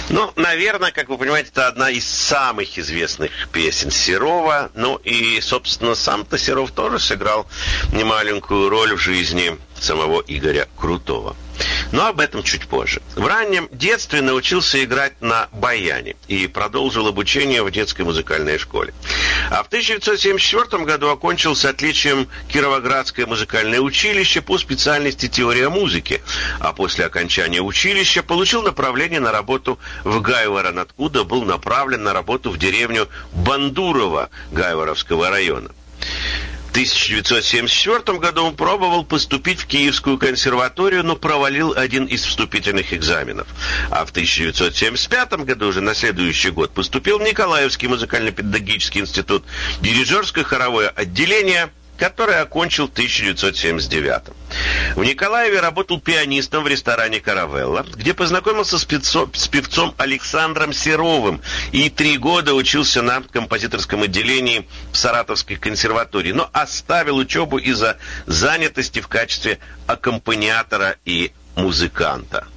Ну, наверное, как вы понимаете, это одна из самых известных песен Серова. Ну и, собственно, сам-то Серов тоже сыграл немаленькую роль в жизни самого Игоря Крутого. Но об этом чуть позже. В раннем детстве научился играть на баяне и продолжил обучение в детской музыкальной школе. А в 1974 году окончил с отличием Кировоградское музыкальное училище по специальности теория музыки. А после окончания училища получил направление на работу в Гайворон, откуда был направлен на работу в деревню Бандурово Гайворовского района. В 1974 году он пробовал поступить в Киевскую консерваторию, но провалил один из вступительных экзаменов. А в 1975 году, уже на следующий год, поступил в Николаевский музыкально-педагогический институт, дирижерское хоровое отделение, которое окончил в 1979. В Николаеве работал пианистом в ресторане «Каравелла», где познакомился с певцом Александром Серовым и 3 года учился на композиторском отделении в Саратовской консерватории, но оставил учебу из-за занятости в качестве аккомпаниатора и музыканта.